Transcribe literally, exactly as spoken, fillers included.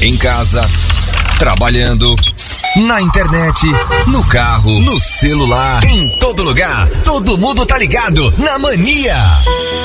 em casa, trabalhando, na internet, no carro, no celular, em todo lugar. Todo mundo tá ligado na Mania.